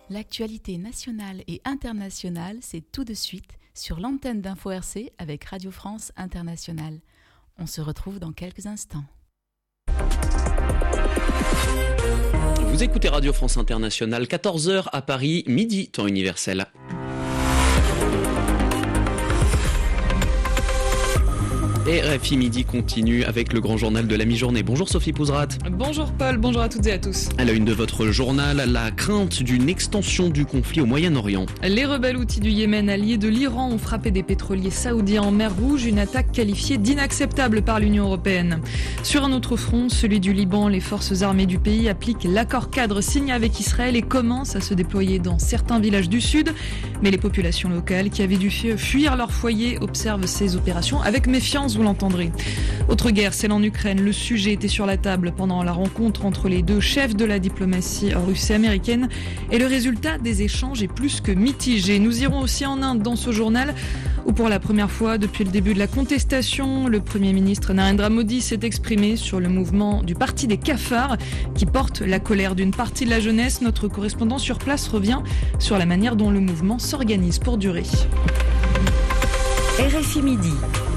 L'actualité nationale et internationale, c'est tout de suite sur l'antenne d'Info RC avec Radio France Internationale. On se retrouve dans quelques instants. Vous écoutez Radio France Internationale, 14h à Paris, midi, temps universel. Et RFI Midi continue avec le grand journal de la mi-journée. Bonjour Sophie Pouzrat. Bonjour Paul, bonjour à toutes et à tous. À la une de votre journal, la crainte d'une extension du conflit au Moyen-Orient. Les rebelles houthis du Yémen, alliés de l'Iran, ont frappé des pétroliers saoudiens en mer Rouge, une attaque qualifiée d'inacceptable par l'Union européenne. Sur un autre front, celui du Liban, les forces armées du pays appliquent l'accord cadre signé avec Israël et commencent à se déployer dans certains villages du sud. Mais les populations locales qui avaient dû fuir leur foyer observent ces opérations avec méfiance. Vous l'entendrez. Autre guerre, celle en Ukraine. Le sujet était sur la table pendant la rencontre entre les deux chefs de la diplomatie russe et américaine. Et le résultat des échanges est plus que mitigé. Nous irons aussi en Inde dans ce journal où pour la première fois depuis le début de la contestation, le Premier ministre Narendra Modi s'est exprimé sur le mouvement du Parti des cafards qui porte la colère d'une partie de la jeunesse. Notre correspondant sur place revient sur la manière dont le mouvement s'organise pour durer. RFI Midi.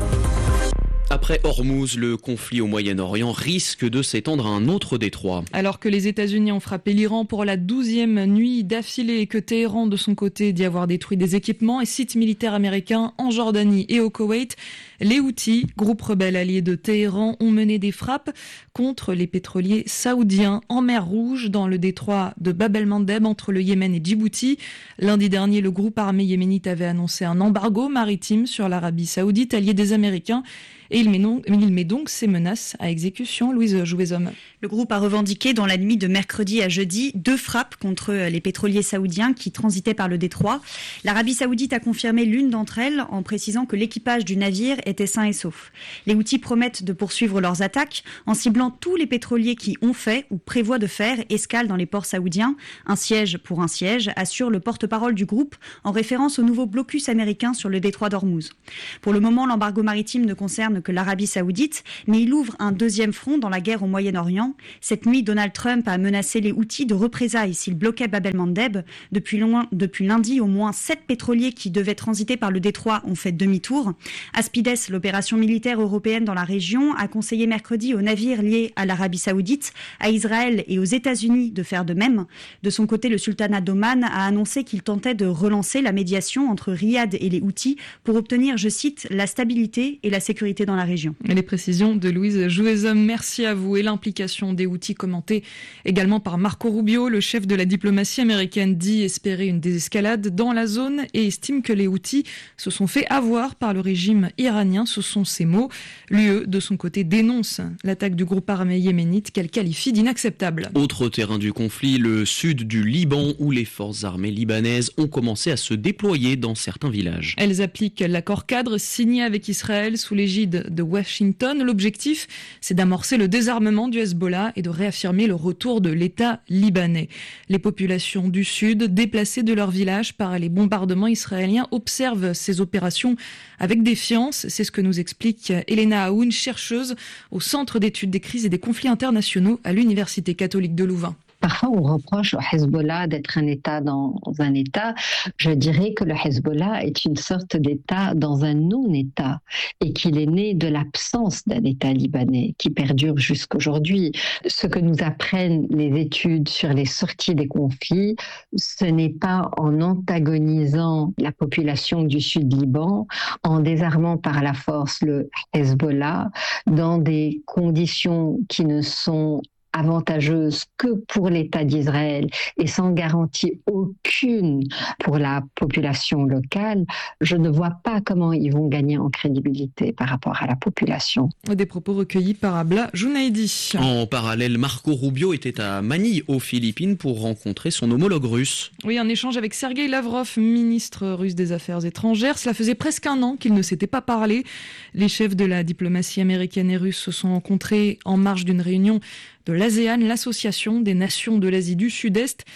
Après Hormuz, le conflit au Moyen-Orient risque de s'étendre à un autre détroit. Alors que les États-Unis ont frappé l'Iran pour la 12e nuit d'affilée et que Téhéran, de son côté, dit avoir détruit des équipements et sites militaires américains en Jordanie et au Koweït, les Houthis, groupe rebelle allié de Téhéran, ont mené des frappes contre les pétroliers saoudiens en mer Rouge, dans le détroit de Bab el-Mandeb entre le Yémen et Djibouti. Lundi dernier, le groupe armé yéménite avait annoncé un embargo maritime sur l'Arabie saoudite, allié des Américains. Et il met donc ses menaces à exécution. Louise Jouvezhomme. Le groupe a revendiqué dans la nuit de mercredi à jeudi 2 frappes contre les pétroliers saoudiens qui transitaient par le détroit. L'Arabie saoudite a confirmé l'une d'entre elles en précisant que l'équipage du navire était sain et sauf. Les Houthis promettent de poursuivre leurs attaques en ciblant tous les pétroliers qui ont fait ou prévoient de faire escale dans les ports saoudiens. Un siège pour un siège, assure le porte-parole du groupe en référence au nouveau blocus américain sur le détroit d'Ormuz. Pour le moment, l'embargo maritime ne concerne que l'Arabie saoudite, mais il ouvre un deuxième front dans la guerre au Moyen-Orient. Cette nuit, Donald Trump a menacé les Houthis de représailles s'ils bloquaient Bab el-Mandeb. Depuis lundi, au moins 7 pétroliers qui devaient transiter par le détroit ont fait demi-tour. Aspides, l'opération militaire européenne dans la région, a conseillé mercredi aux navires liés à l'Arabie saoudite, à Israël et aux États-Unis de faire de même. De son côté, le sultanat d'Oman a annoncé qu'il tentait de relancer la médiation entre Riyad et les Houthis pour obtenir, je cite, la stabilité et la sécurité dans la région. Les précisions de Louise Jouvezhomme, merci à vous. Et l'implication des Houthis commentée également par Marco Rubio, le chef de la diplomatie américaine, dit espérer une désescalade dans la zone et estime que les Houthis se sont fait avoir par le régime iranien. Ce sont ses mots. L'UE, de son côté, dénonce l'attaque du groupe armé yéménite qu'elle qualifie d'inacceptable. Autre terrain du conflit, le sud du Liban, où les forces armées libanaises ont commencé à se déployer dans certains villages. Elles appliquent l'accord cadre signé avec Israël sous l'égide de Washington. L'objectif, c'est d'amorcer le désarmement du Hezbollah et de réaffirmer le retour de l'État libanais. Les populations du Sud, déplacées de leur village par les bombardements israéliens, observent ces opérations avec défiance. C'est ce que nous explique Elena Aoun, chercheuse au Centre d'études des crises et des conflits internationaux à l'Université catholique de Louvain. Parfois, on reproche au Hezbollah d'être un État dans un État. Je dirais que le Hezbollah est une sorte d'État dans un non-État et qu'il est né de l'absence d'un État libanais qui perdure jusqu'aujourd'hui. Ce que nous apprennent les études sur les sorties des conflits, ce n'est pas en antagonisant la population du Sud-Liban, en désarmant par la force le Hezbollah dans des conditions qui ne sont avantageuse que pour l'État d'Israël et sans garantie aucune pour la population locale, je ne vois pas comment ils vont gagner en crédibilité par rapport à la population. Des propos recueillis par Abla Jounaidi. En parallèle, Marco Rubio était à Manille, aux Philippines, pour rencontrer son homologue russe. Oui, un échange avec Sergueï Lavrov, ministre russe des Affaires étrangères. Cela faisait presque un an qu'ils ne s'étaient pas parlé. Les chefs de la diplomatie américaine et russe se sont rencontrés en marge d'une réunion de l'ASEAN, l'association des nations de l'Asie du Sud-Est.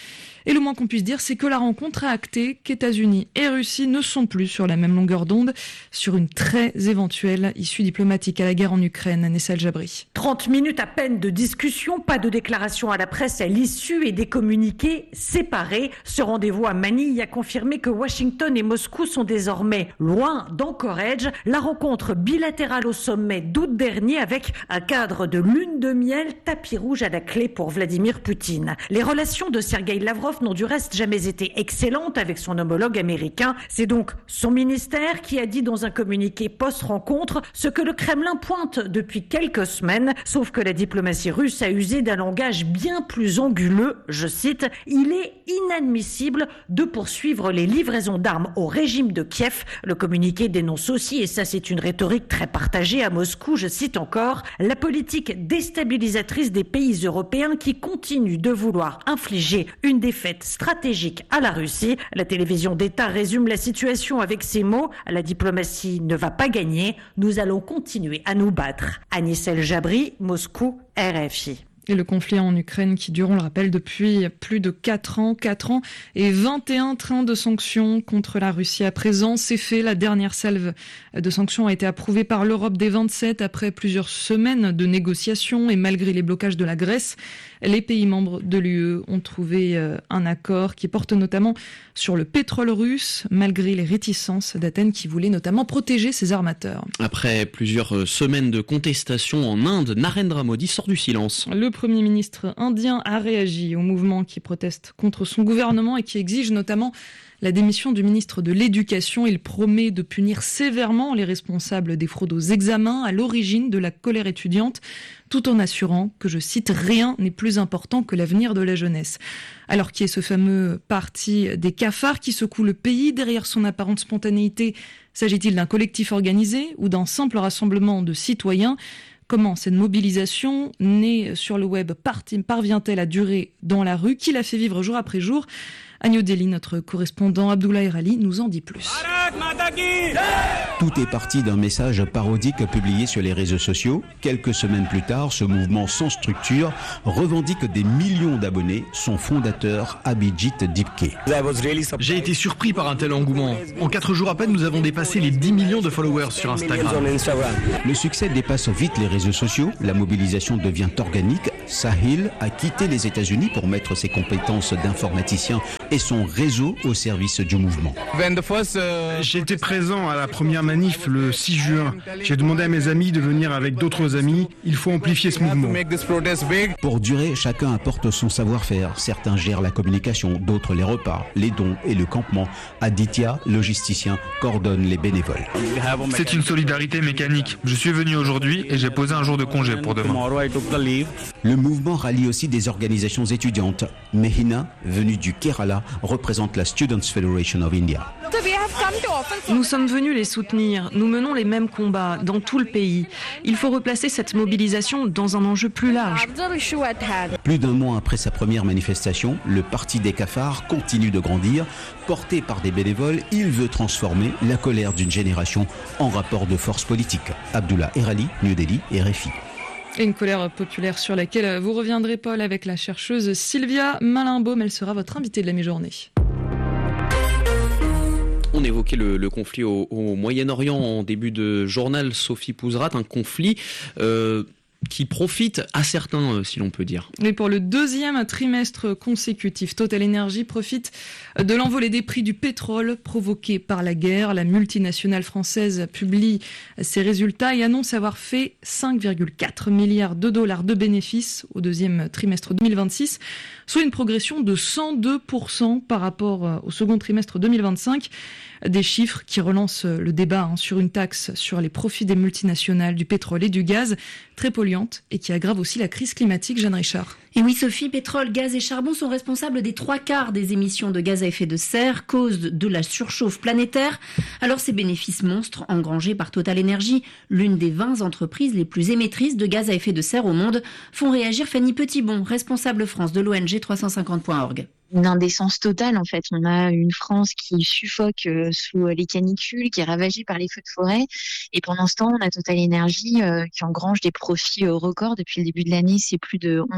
Et le moins qu'on puisse dire, c'est que la rencontre a acté qu'États-Unis et Russie ne sont plus sur la même longueur d'onde sur une très éventuelle issue diplomatique à la guerre en Ukraine. Nessa El-Jabri. 30 minutes à peine de discussion, pas de déclaration à la presse à l'issue et des communiqués séparés. Ce rendez-vous à Manille a confirmé que Washington et Moscou sont désormais loin d'Anchorage. La rencontre bilatérale au sommet d'août dernier avec un cadre de lune de miel, tapis rouge à la clé pour Vladimir Poutine. Les relations de Sergueï Lavrov n'ont du reste jamais été excellentes avec son homologue américain. C'est donc son ministère qui a dit dans un communiqué post-rencontre ce que le Kremlin pointe depuis quelques semaines, sauf que la diplomatie russe a usé d'un langage bien plus anguleux. Je cite, « Il est inadmissible de poursuivre les livraisons d'armes au régime de Kiev ». Le communiqué dénonce aussi, et ça c'est une rhétorique très partagée à Moscou, je cite encore, « la politique déstabilisatrice des pays européens qui continuent de vouloir infliger une défaite stratégique à la Russie ». La télévision d'État résume la situation avec ces mots, « La diplomatie ne va pas gagner, nous allons continuer à nous battre ». Anis El-Jabri, Moscou, RFI. Et le conflit en Ukraine qui dure, on le rappelle, depuis plus de 4 ans et 21 trains de sanctions contre la Russie. À présent, c'est fait. La dernière salve de sanctions a été approuvée par l'Europe des 27 après plusieurs semaines de négociations et malgré les blocages de la Grèce. Les pays membres de l'UE ont trouvé un accord qui porte notamment sur le pétrole russe, malgré les réticences d'Athènes qui voulait notamment protéger ses armateurs. Après plusieurs semaines de contestation en Inde, Narendra Modi sort du silence. Le Premier ministre indien a réagi au mouvement qui proteste contre son gouvernement et qui exige notamment la démission du ministre de l'Éducation. Il promet de punir sévèrement les responsables des fraudes aux examens à l'origine de la colère étudiante, tout en assurant que, je cite, « rien n'est plus important que l'avenir de la jeunesse ». Alors qui est ce fameux parti des cafards qui secoue le pays derrière son apparente spontanéité? S'agit-il d'un collectif organisé ou d'un simple rassemblement de citoyens? Comment cette mobilisation, née sur le web, parvient-elle à durer dans la rue? Qui la fait vivre jour après jour? À New Delhi, notre correspondant Abdullah Erali nous en dit plus. Tout est parti d'un message parodique publié sur les réseaux sociaux. Quelques semaines plus tard, ce mouvement sans structure revendique des millions d'abonnés. Son fondateur, Abhijit Dipke. J'ai été surpris par un tel engouement. En 4 jours à peine, nous avons dépassé les 10 millions de followers sur Instagram. Le succès dépasse vite les réseaux sociaux. La mobilisation devient organique. Sahil a quitté les États-Unis pour mettre ses compétences d'informaticien et son réseau au service du mouvement. J'ai été présent à la première manif le 6 juin. J'ai demandé à mes amis de venir avec d'autres amis. Il faut amplifier ce mouvement. Pour durer, chacun apporte son savoir-faire. Certains gèrent la communication, d'autres les repas, les dons et le campement. Aditya, logisticien, coordonne les bénévoles. C'est une solidarité mécanique. Je suis venu aujourd'hui et j'ai posé un jour de congé pour demain. Le mouvement rallie aussi des organisations étudiantes. Mehina, venue du Kerala, représente la Students' Federation of India. Nous sommes venus les soutenir. Nous menons les mêmes combats dans tout le pays. Il faut replacer cette mobilisation dans un enjeu plus large. Plus d'un mois après sa première manifestation, le Parti des cafards continue de grandir. Porté par des bénévoles, il veut transformer la colère d'une génération en rapport de force politique. Abdullah Erali, New Delhi, RFI. Et une colère populaire sur laquelle vous reviendrez, Paul, avec la chercheuse Sylvia Malinbaume. Elle sera votre invitée de la mi-journée. On évoquait le conflit au Moyen-Orient en début de journal, Sophie Pouzrat, un conflit qui profite à certains, si l'on peut dire. Et pour le deuxième trimestre consécutif, Total Energy profite de l'envolée des prix du pétrole provoqué par la guerre. La multinationale française publie ses résultats et annonce avoir fait 5,4 milliards de dollars de bénéfices au deuxième trimestre 2026, soit une progression de 102% par rapport au second trimestre 2025. Des chiffres qui relancent le débat sur une taxe sur les profits des multinationales du pétrole et du gaz, très polluante et qui aggrave aussi la crise climatique. Jeanne Richard. Et oui Sophie, pétrole, gaz et charbon sont responsables des 3/4 des émissions de gaz à effet de serre, cause de la surchauffe planétaire. Alors ces bénéfices monstres engrangés par Total Energy, l'une des 20 entreprises les plus émettrices de gaz à effet de serre au monde, font réagir Fanny Petitbon, responsable France de l'ONG 350.org. Une indécence totale en fait. On a une France qui suffoque sous les canicules, qui est ravagée par les feux de forêt. Et pendant ce temps, on a Total Energy qui engrange des profits records. Depuis le début de l'année, c'est plus de 11 milliards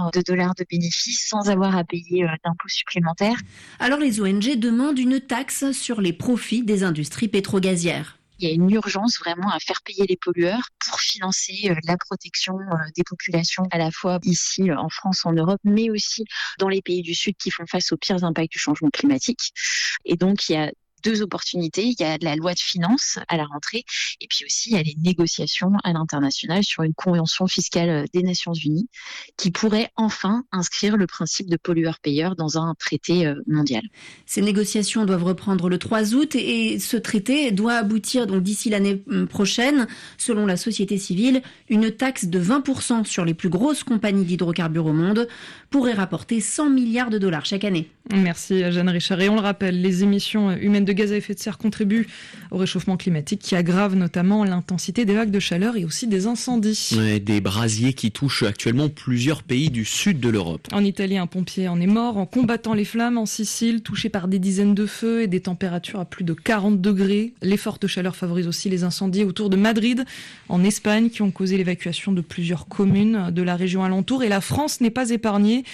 milliards de dollars de bénéfices sans avoir à payer d'impôts supplémentaires. Alors les ONG demandent une taxe sur les profits des industries pétrogazières. Il y a une urgence vraiment à faire payer les pollueurs pour financer la protection des populations, à la fois ici en France, en Europe, mais aussi dans les pays du Sud qui font face aux pires impacts du changement climatique. Et donc, il y a deux opportunités. Il y a la loi de finances à la rentrée et puis aussi il y a les négociations à l'international sur une convention fiscale des Nations Unies qui pourrait enfin inscrire le principe de pollueur-payeur dans un traité mondial. Ces négociations doivent reprendre le 3 août et ce traité doit aboutir donc d'ici l'année prochaine. Selon la société civile, une taxe de 20% sur les plus grosses compagnies d'hydrocarbures au monde pourrait rapporter 100 milliards de dollars chaque année. Merci Jeanne Richard. Et on le rappelle, les émissions humaines de gaz à effet de serre contribuent au réchauffement climatique qui aggrave notamment l'intensité des vagues de chaleur et aussi des incendies. Ouais, des brasiers qui touchent actuellement plusieurs pays du sud de l'Europe. En Italie, un pompier en est mort en combattant les flammes. En Sicile, touché par des dizaines de feux et des températures à plus de 40 degrés. Les fortes chaleurs favorisent aussi les incendies autour de Madrid, en Espagne, qui ont causé l'évacuation de plusieurs communes de la région alentour. Et la France n'est pas épargnée.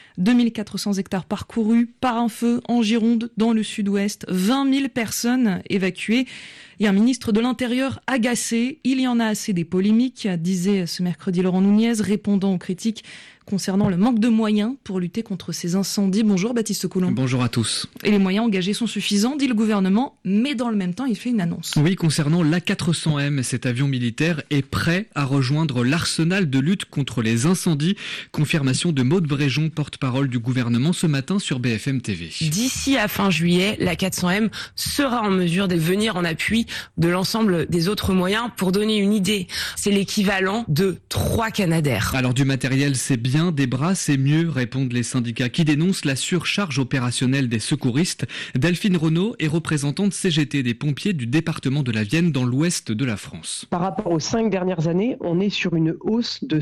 2400 hectares parcourus par un feu en Gironde, dans le sud-ouest, 20 000 personnes évacuées. Et un ministre de l'Intérieur agacé. Il y en a assez des polémiques, disait ce mercredi Laurent Nunez, répondant aux critiques concernant le manque de moyens pour lutter contre ces incendies. Bonjour Baptiste Coulon. Bonjour à tous. Et les moyens engagés sont suffisants, dit le gouvernement, mais dans le même temps, il fait une annonce. Oui, concernant l'A400M, cet avion militaire est prêt à rejoindre l'arsenal de lutte contre les incendies. Confirmation de Maude Bréjon, porte-parole du gouvernement, ce matin sur BFM TV. D'ici à fin juillet, l'A400M sera en mesure de venir en appui de l'ensemble des autres moyens. Pour donner une idée, c'est l'équivalent de 3 Canadair. Alors du matériel, c'est bien. Des bras, c'est mieux, répondent les syndicats qui dénoncent la surcharge opérationnelle des secouristes. Delphine Renaud est représentante CGT des pompiers du département de la Vienne dans l'ouest de la France. Par rapport aux 5 dernières années, on est sur une hausse de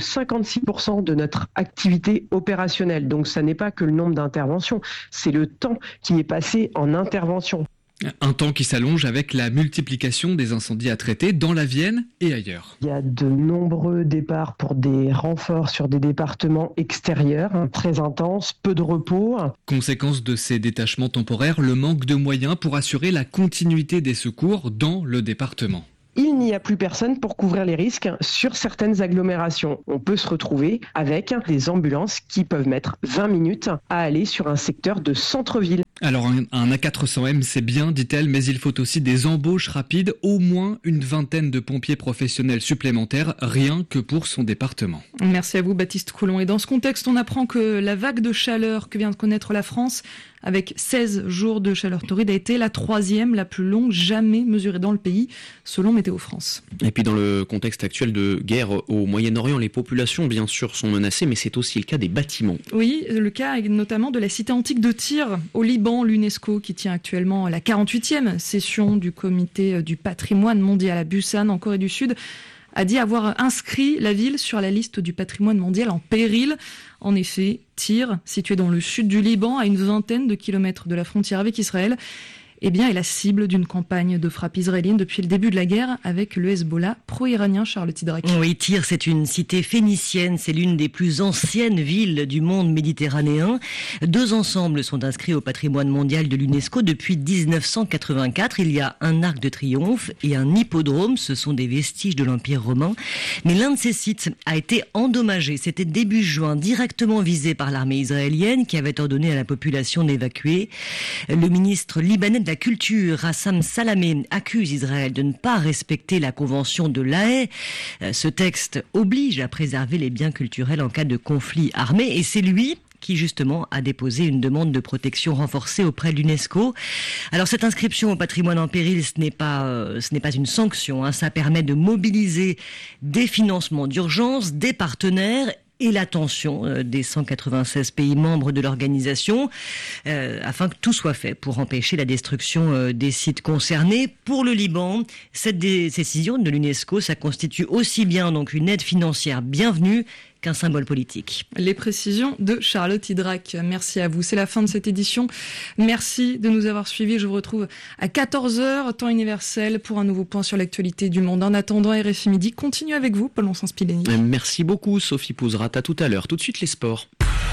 56% de notre activité opérationnelle. Donc ça n'est pas que le nombre d'interventions, c'est le temps qui est passé en intervention. Un temps qui s'allonge avec la multiplication des incendies à traiter dans la Vienne et ailleurs. Il y a de nombreux départs pour des renforts sur des départements extérieurs, très intenses, peu de repos. Conséquence de ces détachements temporaires, le manque de moyens pour assurer la continuité des secours dans le département. Il n'y a plus personne pour couvrir les risques sur certaines agglomérations. On peut se retrouver avec des ambulances qui peuvent mettre 20 minutes à aller sur un secteur de centre-ville. Alors un A400M c'est bien, dit-elle, mais il faut aussi des embauches rapides, au moins une vingtaine de pompiers professionnels supplémentaires, rien que pour son département. Merci à vous Baptiste Coulon. Et dans ce contexte, on apprend que la vague de chaleur que vient de connaître la France, avec 16 jours de chaleur torride, a été la 3e, la plus longue jamais mesurée dans le pays, selon Météo France. Et puis dans le contexte actuel de guerre au Moyen-Orient, les populations bien sûr sont menacées, mais c'est aussi le cas des bâtiments. Oui, le cas est notamment de la cité antique de Tyr, au Liban. L'UNESCO qui tient actuellement la 48e session du comité du patrimoine mondial à Busan, en Corée du Sud, a dit avoir inscrit la ville sur la liste du patrimoine mondial en péril. En effet, Tyr, situé dans le sud du Liban, à une vingtaine de kilomètres de la frontière avec Israël, est la cible d'une campagne de frappe israélienne depuis le début de la guerre avec le Hezbollah pro-iranien. Charles Tidrac. Oui, Tyr, c'est une cité phénicienne. C'est l'une des plus anciennes villes du monde méditerranéen. 2 ensembles sont inscrits au patrimoine mondial de l'UNESCO depuis 1984. Il y a un arc de triomphe et un hippodrome. Ce sont des vestiges de l'Empire romain. Mais l'un de ces sites a été endommagé. C'était début juin, directement visé par l'armée israélienne qui avait ordonné à la population d'évacuer. Le ministre libanais de la Culture, Rassam Salamé, accuse Israël de ne pas respecter la convention de La Haye. Ce texte oblige à préserver les biens culturels en cas de conflit armé et c'est lui qui justement a déposé une demande de protection renforcée auprès de l'UNESCO. Alors cette inscription au patrimoine en péril, ce n'est pas une sanction, ça permet de mobiliser des financements d'urgence, des partenaires et l'attention des 196 pays membres de l'organisation afin que tout soit fait pour empêcher la destruction des sites concernés. Pour le Liban, cette décision de l'UNESCO, ça constitue aussi bien donc une aide financière bienvenue qu'un symbole politique. Les précisions de Charlotte Hydrac. Merci à vous. C'est la fin de cette édition. Merci de nous avoir suivis. Je vous retrouve à 14h, temps universel, pour un nouveau point sur l'actualité du monde. En attendant, RFI Midi continue avec vous, Paul-Vincent Spileni. Merci beaucoup, Sophie Pouzrat. À tout à l'heure. Tout de suite, les sports.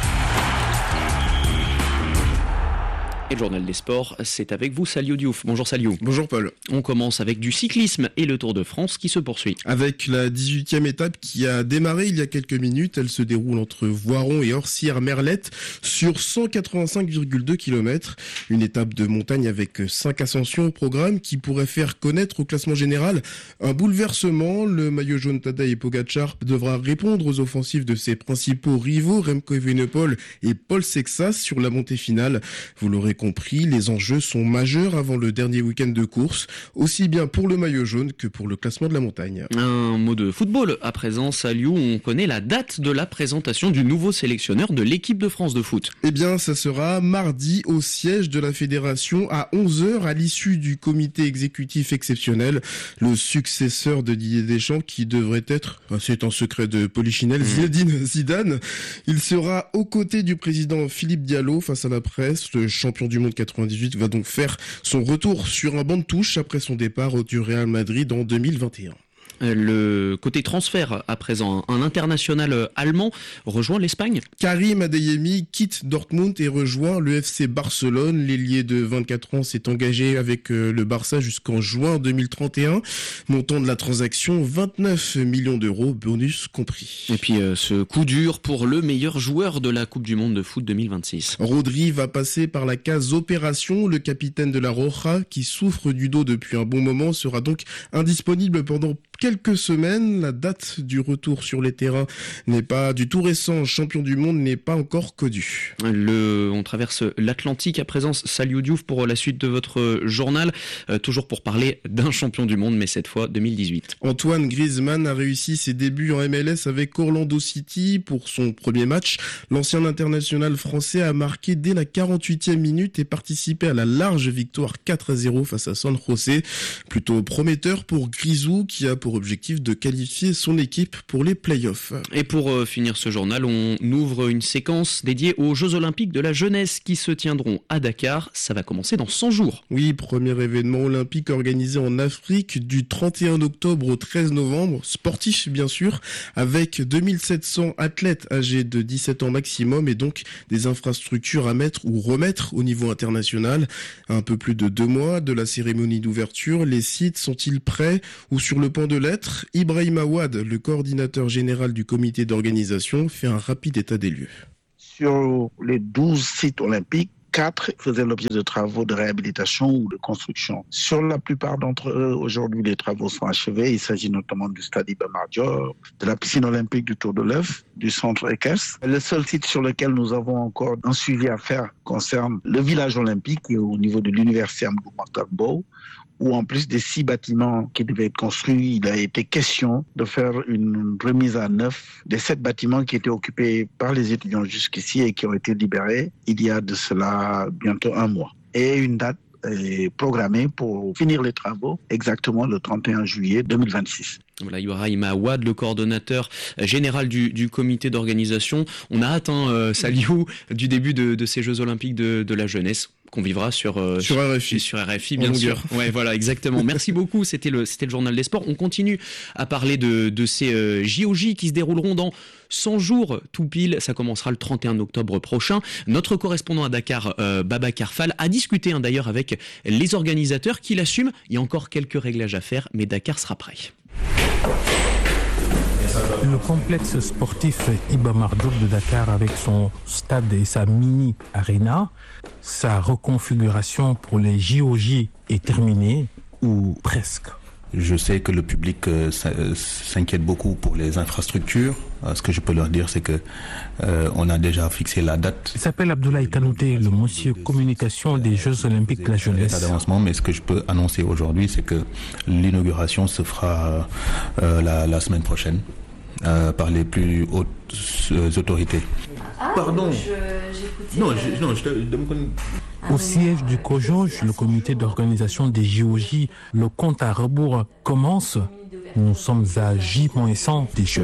Et le journal des sports, c'est avec vous, Saliou Diouf. Bonjour Saliou. Bonjour Paul. On commence avec du cyclisme et le Tour de France qui se poursuit. Avec la 18e étape qui a démarré il y a quelques minutes, elle se déroule entre Voiron et Orsières-Merlette sur 185,2 km. Une étape de montagne avec 5 ascensions au programme qui pourrait faire connaître au classement général un bouleversement. Le maillot jaune Tadej Pogačar devra répondre aux offensives de ses principaux rivaux, Remco Evenepoel et Paul Sexas, sur la montée finale. Vous l'aurez compris, les enjeux sont majeurs avant le dernier week-end de course, aussi bien pour le maillot jaune que pour le classement de la montagne. Un mot de football à présent, Saliou, on connaît la date de la présentation du nouveau sélectionneur de l'équipe de France de foot. Eh bien, ça sera mardi au siège de la fédération à 11h à l'issue du comité exécutif exceptionnel. Le successeur de Didier Deschamps qui devrait être, c'est un secret de Polichinelle, Zinedine Zidane. Il sera aux côtés du président Philippe Diallo face à la presse. Le champion du monde 98 va donc faire son retour sur un banc de touche après son départ du Real Madrid en 2021. Le côté transfert à présent, un international allemand rejoint l'Espagne. Karim Adeyemi quitte Dortmund et rejoint le FC Barcelone. L'ailier de 24 ans s'est engagé avec le Barça jusqu'en juin 2031. Montant de la transaction, 29 millions d'euros, bonus compris. Et puis ce coup dur pour le meilleur joueur de la Coupe du Monde de foot 2026. Rodri va passer par la case opération. Le capitaine de la Roja, qui souffre du dos depuis un bon moment, sera donc indisponible pendant quelques semaines. La date du retour sur les terrains n'est pas du tout récent. Champion du monde n'est pas encore connu. On traverse l'Atlantique à présent. Saliou Diouf pour la suite de votre journal. Toujours pour parler d'un champion du monde, mais cette fois 2018. Antoine Griezmann a réussi ses débuts en MLS avec Orlando City pour son premier match. L'ancien international français a marqué dès la 48e minute et participé à la large victoire 4-0 face à San José. Plutôt prometteur pour Grisou qui a pour objectif de qualifier son équipe pour les playoffs. Et pour finir ce journal, on ouvre une séquence dédiée aux Jeux Olympiques de la jeunesse qui se tiendront à Dakar. Ça va commencer dans 100 jours. Oui, premier événement olympique organisé en Afrique du 31 octobre au 13 novembre. Sportif bien sûr, avec 2700 athlètes âgés de 17 ans maximum et donc des infrastructures à mettre ou remettre au niveau international. Un peu plus de 2 mois de la cérémonie d'ouverture, les sites sont-ils prêts ou sur le point de l'être? Ibrahim Awad, le coordinateur général du comité d'organisation, fait un rapide état des lieux. Sur les 12 sites olympiques, 4 faisaient l'objet de travaux de réhabilitation ou de construction. Sur la plupart d'entre eux, aujourd'hui, les travaux sont achevés. Il s'agit notamment du stade Iba Mar Diop, de la piscine olympique du Tour de l'Œuf, du centre équestre. Le seul site sur lequel nous avons encore un suivi à faire concerne le village olympique qui est au niveau de l'université Amadou Mahtar Mbow, où en plus des 6 bâtiments qui devaient être construits, il a été question de faire une remise à neuf des 7 bâtiments qui étaient occupés par les étudiants jusqu'ici et qui ont été libérés il y a de cela bientôt 1 mois. Et une date est programmée pour finir les travaux exactement le 31 juillet 2026. Voilà, Ibrahim Awad, le coordonnateur général du comité d'organisation. On a hâte, Saliou, du début de ces Jeux Olympiques de la jeunesse qu'on vivra sur RFI. Sur RFI, bien sûr. Ouais, voilà, exactement. Merci beaucoup. C'était le journal des sports. On continue à parler de ces JOJ qui se dérouleront dans 100 jours tout pile. Ça commencera le 31 octobre prochain. Notre correspondant à Dakar, Babacar Fall, a discuté d'ailleurs avec les organisateurs qui l'assument. Il y a encore quelques réglages à faire, mais Dakar sera prêt. Le complexe sportif Iba Mar Diop de Dakar avec son stade et sa mini-arena, sa reconfiguration pour les JOJ est terminée ou presque. Je sais que le public s'inquiète beaucoup pour les infrastructures. Ce que je peux leur dire, c'est que on a déjà fixé la date. Il s'appelle Abdoulaye Kanouté, le monsieur communication des Jeux Olympiques de la jeunesse. D'avancement, mais ce que je peux annoncer aujourd'hui, c'est que l'inauguration se fera la semaine prochaine par les plus hautes autorités. Pardon. Au siège du COJOJ, le comité d'organisation des JOJ, le compte à rebours commence. Nous sommes à J-100 des Jeux.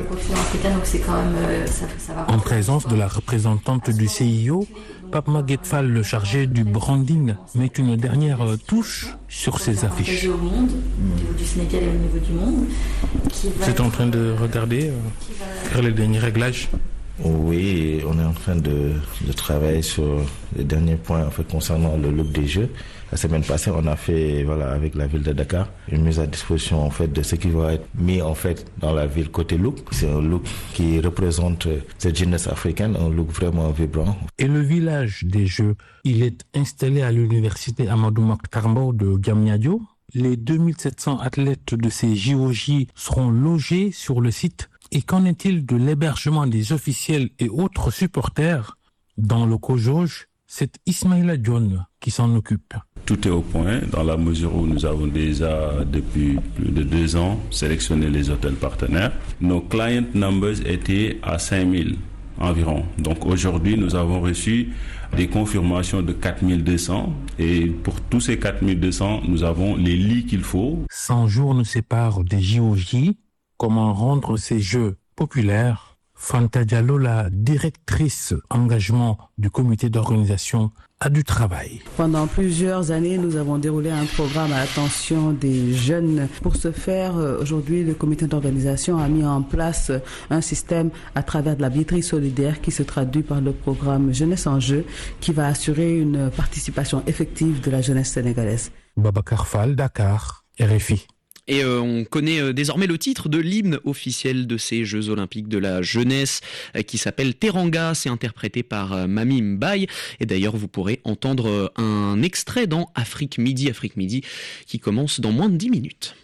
En présence de la représentante du CIO, Pape Maguette Fall, le chargé du branding, met une dernière touche sur ses affiches. Au monde, au niveau du Sénégal et au niveau du monde. Vous êtes en train de regarder faire les derniers réglages? Oui, on est en train de travailler sur les derniers points en fait, concernant le look des Jeux. La semaine passée, on a fait avec la ville de Dakar une mise à disposition en fait de ce qui va être mis en fait dans la ville côté look. C'est un look qui représente cette jeunesse africaine, un look vraiment vibrant. Et le village des Jeux, il est installé à l'université Amadou Mahtar Mbow de Diamniadio. Les 2700 athlètes de ces JOJ seront logés sur le site. Et qu'en est-il de l'hébergement des officiels et autres supporters dans le COJOJ? C'est Ismaïla John qui s'en occupe. Tout est au point dans la mesure où nous avons déjà depuis plus de 2 ans sélectionné les hôtels partenaires. Nos client numbers étaient à 5000 environ. Donc aujourd'hui, nous avons reçu des confirmations de 4200 et pour tous ces 4200, nous avons les lits qu'il faut. 100 jours nous séparent des JOJ. Comment rendre ces jeux populaires? Fanta Diallo, la directrice engagement du comité d'organisation, a du travail. Pendant plusieurs années, nous avons déroulé un programme à l'attention des jeunes. Pour ce faire, aujourd'hui, le comité d'organisation a mis en place un système à travers de la billetterie solidaire qui se traduit par le programme Jeunesse en Jeu qui va assurer une participation effective de la jeunesse sénégalaise. Babacar Fall, Dakar, RFI. Et on connaît désormais le titre de l'hymne officiel de ces Jeux Olympiques de la jeunesse qui s'appelle Teranga. C'est interprété par Mami Mbaye. Et d'ailleurs, vous pourrez entendre un extrait dans Afrique Midi qui commence dans moins de 10 minutes.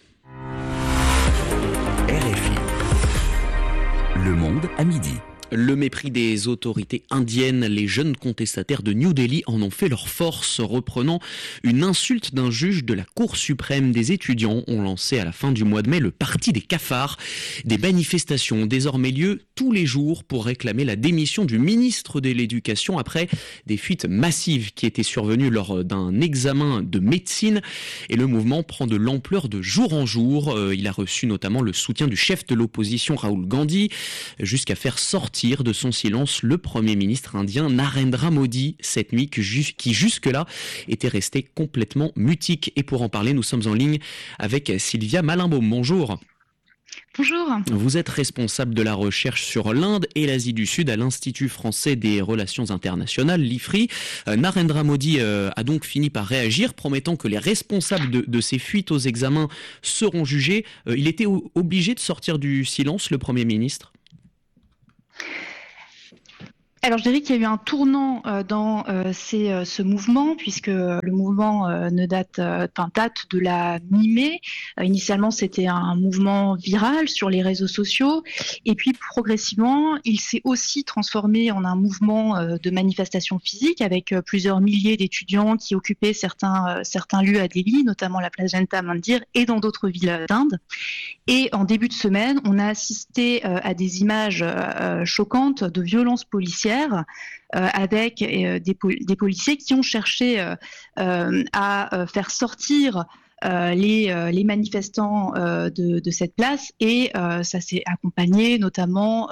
RFI. Le monde à midi. Le mépris des autorités indiennes, les jeunes contestataires de New Delhi en ont fait leur force, reprenant une insulte d'un juge de la Cour suprême. Des étudiants ont lancé à la fin du mois de mai le parti des cafards. Des manifestations ont désormais lieu tous les jours pour réclamer la démission du ministre de l'Éducation après des fuites massives qui étaient survenues lors d'un examen de médecine. Et le mouvement prend de l'ampleur de jour en jour. Il a reçu notamment le soutien du chef de l'opposition Rahul Gandhi, jusqu'à faire sortir de son silence le Premier ministre indien Narendra Modi cette nuit qui jusque-là était resté complètement mutique. Et pour en parler, nous sommes en ligne avec Sylvia Malimbaum. Bonjour. Bonjour. Vous êtes responsable de la recherche sur l'Inde et l'Asie du Sud à l'Institut français des relations internationales, l'IFRI. Narendra Modi a donc fini par réagir, promettant que les responsables de ces fuites aux examens seront jugés. Il était obligé de sortir du silence, le Premier ministre ? Alors je dirais qu'il y a eu un tournant dans ce mouvement, puisque le mouvement date de la mi-mai. Initialement, c'était un mouvement viral sur les réseaux sociaux, et puis progressivement, il s'est aussi transformé en un mouvement de manifestation physique avec plusieurs milliers d'étudiants qui occupaient certains lieux à Delhi, notamment la place Janta Mandir et dans d'autres villes d'Inde. Et en début de semaine, on a assisté à des images choquantes de violences policières avec des policiers qui ont cherché à faire sortir les manifestants de cette place, et ça s'est accompagné notamment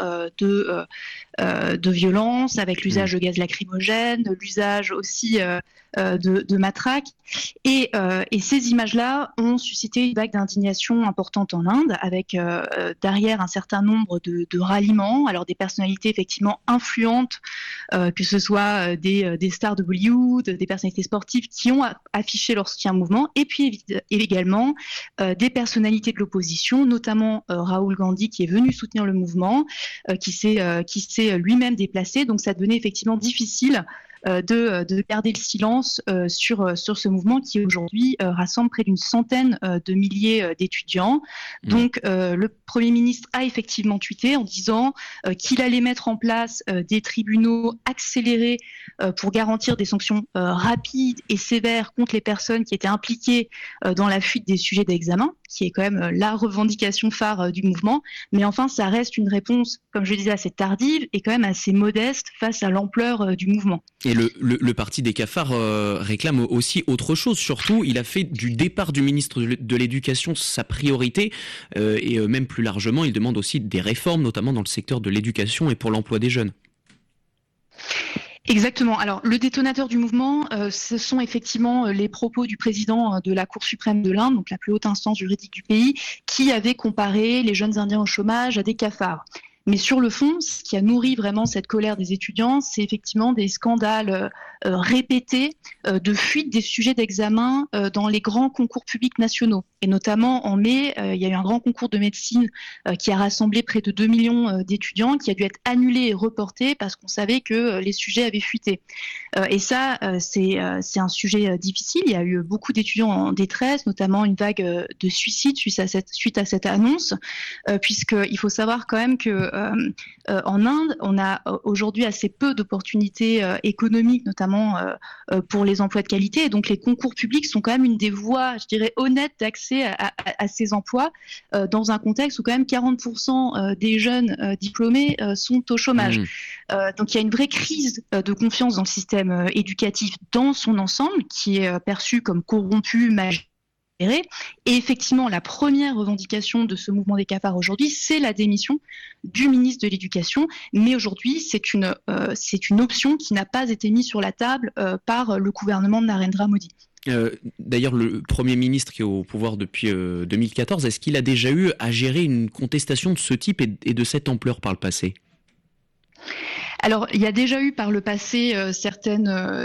de violences avec l'usage de gaz lacrymogène, l'usage aussi de matraques, et ces images-là ont suscité une vague d'indignation importante en Inde, avec derrière un certain nombre de ralliements, alors des personnalités effectivement influentes, que ce soit des stars de Bollywood, des personnalités sportives qui ont affiché leur soutien au mouvement, et puis également des personnalités de l'opposition, notamment Rahul Gandhi qui est venu soutenir le mouvement, qui s'est lui-même déplacé. Donc ça devenait effectivement difficile de garder le silence sur ce mouvement qui aujourd'hui rassemble près d'une centaine de milliers d'étudiants. Donc le Premier ministre a effectivement tweeté en disant qu'il allait mettre en place des tribunaux accélérés pour garantir des sanctions rapides et sévères contre les personnes qui étaient impliquées dans la fuite des sujets d'examen. qui est quand même la revendication phare du mouvement. Mais enfin, ça reste une réponse, comme je le disais, assez tardive et quand même assez modeste face à l'ampleur du mouvement. Et le parti des cafards réclame aussi autre chose. Surtout, il a fait du départ du ministre de l'Éducation sa priorité et même plus largement, il demande aussi des réformes, notamment dans le secteur de l'éducation et pour l'emploi des jeunes. Exactement. Alors, le détonateur du mouvement, ce sont effectivement les propos du président de la Cour suprême de l'Inde, donc la plus haute instance juridique du pays, qui avait comparé les jeunes Indiens au chômage à des cafards. Mais sur le fond, ce qui a nourri vraiment cette colère des étudiants, c'est effectivement des scandales répétés de fuite des sujets d'examen dans les grands concours publics nationaux. Et notamment en mai, il y a eu un grand concours de médecine qui a rassemblé près de 2 millions d'étudiants, qui a dû être annulé et reporté parce qu'on savait que les sujets avaient fuité. Et ça, c'est un sujet difficile. Il y a eu beaucoup d'étudiants en détresse, notamment une vague de suicides suite à cette annonce, puisqu'il faut savoir quand même que en Inde, on a aujourd'hui assez peu d'opportunités économiques, notamment pour les emplois de qualité. Et donc, les concours publics sont quand même une des voies, je dirais, honnêtes d'accès à ces emplois, dans un contexte où quand même 40% des jeunes diplômés sont au chômage. Donc, il y a une vraie crise de confiance dans le système éducatif dans son ensemble, qui est perçu comme corrompu, et effectivement, la première revendication de ce mouvement des cafards aujourd'hui, c'est la démission du ministre de l'Éducation. Mais aujourd'hui, c'est une option qui n'a pas été mise sur la table par le gouvernement de Narendra Modi. D'ailleurs, le Premier ministre qui est au pouvoir depuis 2014, est-ce qu'il a déjà eu à gérer une contestation de ce type et de cette ampleur par le passé ? Alors, il y a déjà eu par le passé certaines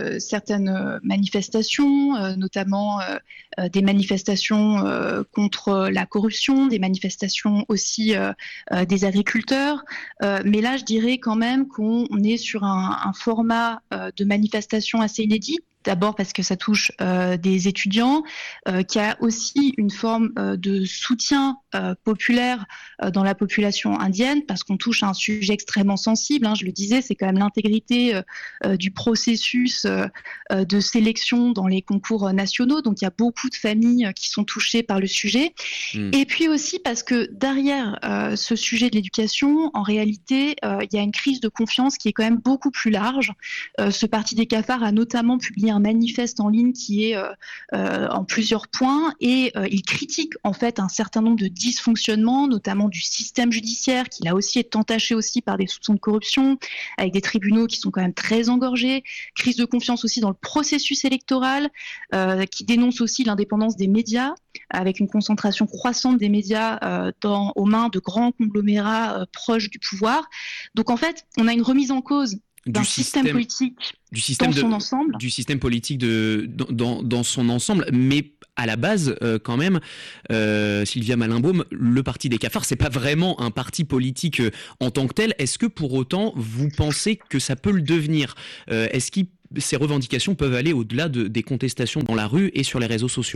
manifestations, notamment des manifestations contre la corruption, des manifestations aussi des agriculteurs. Mais là, je dirais quand même qu'on est sur un format de manifestation assez inédit. D'abord parce que ça touche des étudiants, qui a aussi une forme de soutien populaire dans la population indienne, parce qu'on touche à un sujet extrêmement sensible. Je le disais, c'est quand même l'intégrité du processus de sélection dans les concours nationaux. Donc il y a beaucoup de familles qui sont touchées par le sujet. Et puis aussi parce que derrière ce sujet de l'éducation, en réalité, il y a une crise de confiance qui est quand même beaucoup plus large. Ce parti des cafards a notamment publié un manifeste en ligne qui est en plusieurs points et il critique en fait un certain nombre de dysfonctionnements, notamment du système judiciaire qui là aussi est entaché aussi par des soupçons de corruption, avec des tribunaux qui sont quand même très engorgés, crise de confiance aussi dans le processus électoral, qui dénonce aussi l'indépendance des médias, avec une concentration croissante des médias aux mains de grands conglomérats proches du pouvoir. Donc en fait, on a une remise en cause d'un système politique dans son ensemble. Du système politique dans son ensemble, mais à la base, quand même, Sylvia Malinbaum, le parti des cafards, c'est pas vraiment un parti politique en tant que tel. Est-ce que pour autant, vous pensez que ça peut le devenir ? Est-ce que ces revendications peuvent aller au-delà des contestations dans la rue et sur les réseaux sociaux ?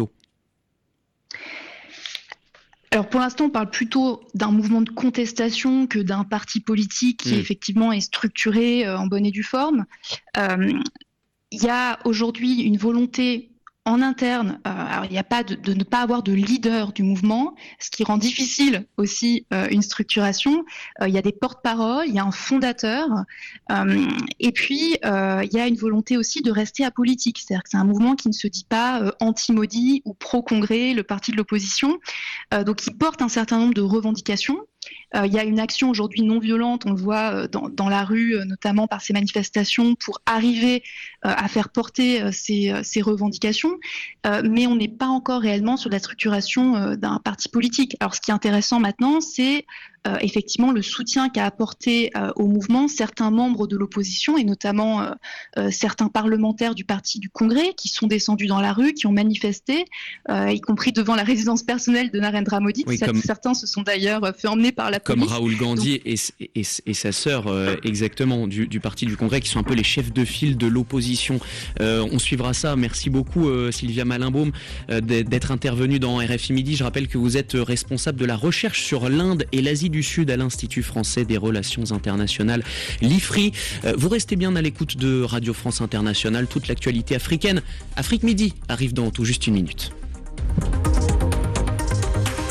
Alors pour l'instant, on parle plutôt d'un mouvement de contestation que d'un parti politique qui effectivement est structuré en bonne et due forme. Il y a aujourd'hui une volonté en interne, alors il n'y a pas de ne pas avoir de leader du mouvement, ce qui rend difficile aussi une structuration. Il y a des porte-paroles, il y a un fondateur, et puis il y a une volonté aussi de rester apolitique. C'est-à-dire que c'est un mouvement qui ne se dit pas anti-Modi ou pro-Congrès, le parti de l'opposition. Donc il porte un certain nombre de revendications. Il y a une action aujourd'hui non violente, on le voit dans la rue, notamment par ces manifestations, pour arriver à faire porter ces revendications, mais on n'est pas encore réellement sur la structuration d'un parti politique. Alors ce qui est intéressant maintenant, c'est effectivement le soutien qu'a apporté au mouvement certains membres de l'opposition et notamment certains parlementaires du parti du Congrès qui sont descendus dans la rue, qui ont manifesté, y compris devant la résidence personnelle de Narendra Modi. Oui, certains se sont d'ailleurs fait emmener par la police. Comme Rahul Gandhi et sa sœur, exactement, du parti du Congrès, qui sont un peu les chefs de file de l'opposition. On suivra ça. Merci beaucoup Sylvia Malinbaum d'être intervenue dans RFI Midi. Je rappelle que vous êtes responsable de la recherche sur l'Inde et l'Asie du Sud à l'Institut français des relations internationales, l'IFRI. Vous restez bien à l'écoute de Radio France Internationale. Toute l'actualité africaine. Afrique Midi arrive dans tout juste une minute.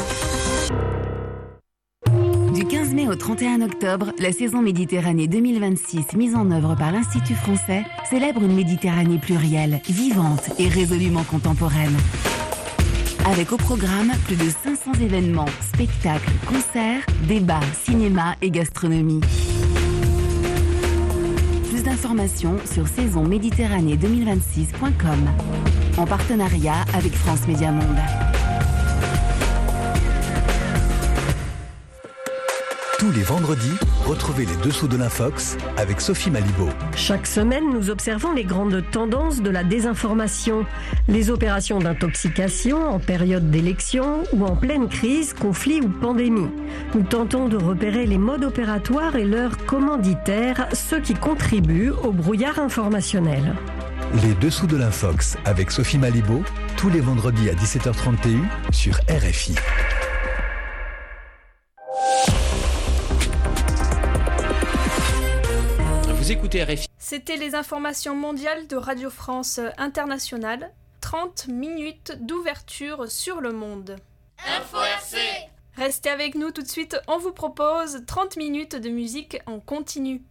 au 31 octobre, la saison Méditerranée 2026, mise en œuvre par l'Institut français, célèbre une Méditerranée plurielle, vivante et résolument contemporaine. Avec au programme plus de 500 événements, spectacles, concerts, débats, cinéma et gastronomie. Plus d'informations sur saisonméditerranée2026.com en partenariat avec France Média Monde. Tous les vendredis, retrouvez les dessous de l'Infox avec Sophie Malibaud. Chaque semaine, nous observons les grandes tendances de la désinformation. Les opérations d'intoxication en période d'élection ou en pleine crise, conflit ou pandémie. Nous tentons de repérer les modes opératoires et leurs commanditaires, ceux qui contribuent au brouillard informationnel. Les dessous de l'Infox avec Sophie Malibaud, tous les vendredis à 17h30 TU sur RFI. Écoutez RFI. C'était les informations mondiales de Radio France Internationale. 30 minutes d'ouverture sur le monde. Info RC. Restez avec nous tout de suite, on vous propose 30 minutes de musique en continu.